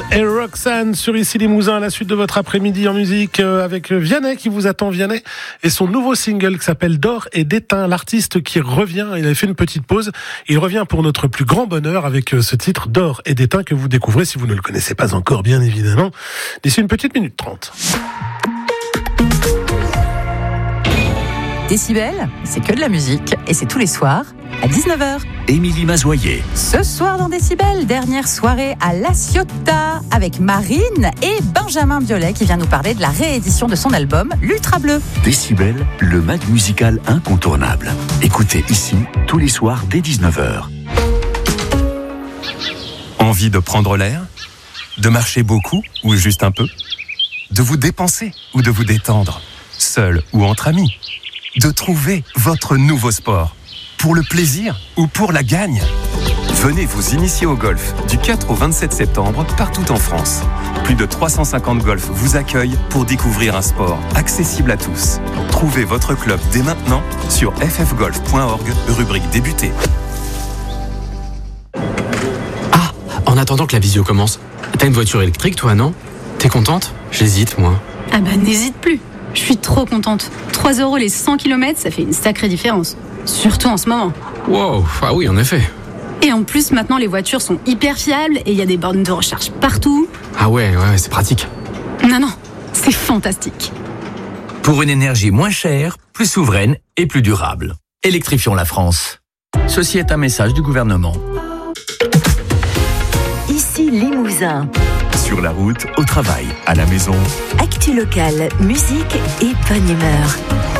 et Roxane sur Ici Limousin à la suite de votre après-midi en musique avec Vianney qui vous attend, Vianney, et son nouveau single qui s'appelle D'or et d'étain. L'artiste qui revient, il avait fait une petite pause, il revient pour notre plus grand bonheur avec ce titre D'or et d'étain que vous découvrez si vous ne le connaissez pas encore, bien évidemment, d'ici une petite minute 30. Décibel, c'est que de la musique et c'est tous les soirs à 19h. Émilie Mazoyer. Ce soir dans Décibel, dernière soirée à La Ciotat avec Marine et Benjamin Biolay qui vient nous parler de la réédition de son album L'Ultra Bleu. Décibel, le mag musical incontournable. Écoutez ici tous les soirs dès 19h. Envie de prendre l'air ? De marcher beaucoup ou juste un peu ? De vous dépenser ou de vous détendre ? Seul ou entre amis ? De trouver votre nouveau sport ? Pour le plaisir ou pour la gagne ? Venez vous initier au golf du 4 au 27 septembre partout en France. Plus de 350 golfs vous accueillent pour découvrir un sport accessible à tous. Trouvez votre club dès maintenant sur ffgolf.org, rubrique débuter. Ah, en attendant que la visio commence, t'as une voiture électrique toi, non ? T'es contente ? J'hésite, moi. Ah bah n'hésite plus. Je suis trop contente. 3 € les 100 km, ça fait une sacrée différence. Surtout en ce moment. Wow, ah oui, en effet. Et en plus, maintenant, les voitures sont hyper fiables et il y a des bornes de recharge partout. Ah ouais, c'est pratique. Non, c'est fantastique. Pour une énergie moins chère, plus souveraine et plus durable. Électrifions la France. Ceci est un message du gouvernement. Ici Limousin. Sur la route, au travail, à la maison. Actu locale, musique et bonne humeur.